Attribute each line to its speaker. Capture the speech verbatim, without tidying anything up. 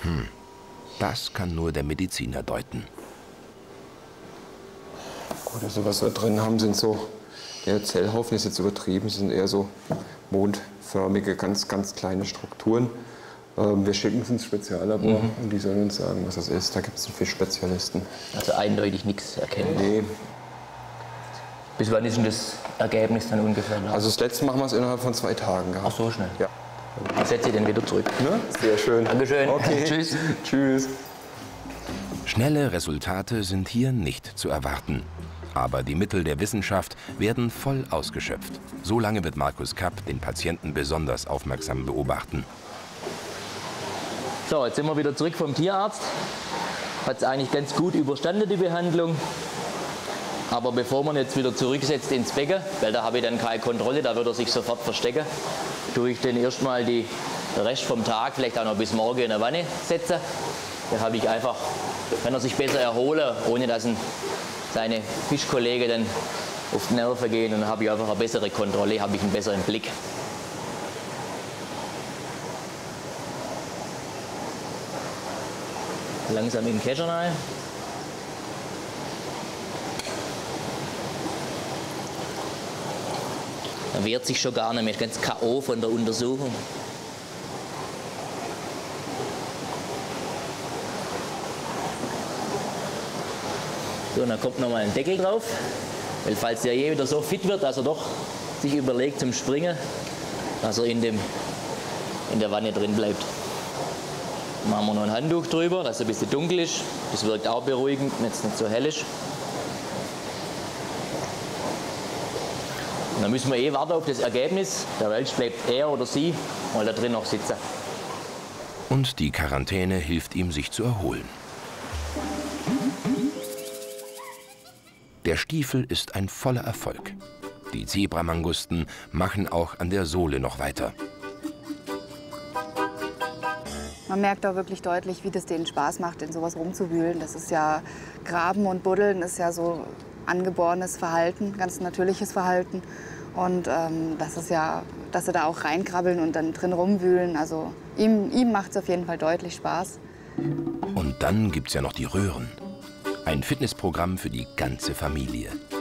Speaker 1: Hm, das kann nur der Mediziner deuten.
Speaker 2: Gut, also was wir drin haben, sind so, der Zellhaufen ist jetzt übertrieben, sind eher so mondförmige, ganz, ganz kleine Strukturen. Ähm, wir schicken es ins Speziallabor mhm. und die sollen uns sagen, was das ist. Da gibt es einen Fischspezialisten.
Speaker 3: Also eindeutig nichts erkennen?
Speaker 2: Nee.
Speaker 3: Bis wann ist denn das Ergebnis dann ungefähr?
Speaker 2: Also das letzte machen wir es innerhalb von zwei Tagen gehabt.
Speaker 3: Ach so schnell?
Speaker 2: Ja.
Speaker 3: Ich setze den wieder zurück.
Speaker 2: Ne? Sehr schön.
Speaker 3: Dankeschön.
Speaker 2: Okay.
Speaker 3: Tschüss.
Speaker 2: Tschüss.
Speaker 1: Schnelle Resultate sind hier nicht zu erwarten. Aber die Mittel der Wissenschaft werden voll ausgeschöpft. So lange wird Markus Kapp den Patienten besonders aufmerksam beobachten.
Speaker 3: So, jetzt sind wir wieder zurück vom Tierarzt. Hat es eigentlich ganz gut überstanden, die Behandlung. Aber bevor man jetzt wieder zurücksetzt ins Becken, weil da habe ich dann keine Kontrolle, da wird er sich sofort verstecken, tue ich den erstmal die den Rest vom Tag, vielleicht auch noch bis morgen in der Wanne setzen. Da habe ich einfach, kann er sich besser erholen, ohne dass ein, seine Fischkollegen dann auf die Nerven gehen. Und dann habe ich einfach eine bessere Kontrolle, habe ich einen besseren Blick. Langsam in den Kescher rein. Er wehrt sich schon gar nicht mehr, ist ganz K O von der Untersuchung. So, und dann kommt noch mal ein Deckel drauf, weil falls der je wieder so fit wird, dass er doch sich überlegt zum Springen, dass er in, dem, in der Wanne drin bleibt. Dann machen wir noch ein Handtuch drüber, dass er ein bisschen dunkel ist. Das wirkt auch beruhigend, wenn es nicht so hell ist. Und dann müssen wir eh warten auf das Ergebnis. Der Welsch bleibt er oder sie mal da drin noch sitzen.
Speaker 1: Und die Quarantäne hilft ihm, sich zu erholen. Der Stiefel ist ein voller Erfolg. Die Zebramangusten machen auch an der Sohle noch weiter.
Speaker 4: Man merkt auch wirklich deutlich, wie das denen Spaß macht, in sowas rumzuwühlen. Das ist ja, Graben und Buddeln ist ja so angeborenes Verhalten, ganz natürliches Verhalten. Und ähm, das ist ja, dass sie da auch reinkrabbeln und dann drin rumwühlen. Also ihm, ihm macht es auf jeden Fall deutlich Spaß.
Speaker 1: Und dann gibt's ja noch die Röhren. Ein Fitnessprogramm für die ganze Familie.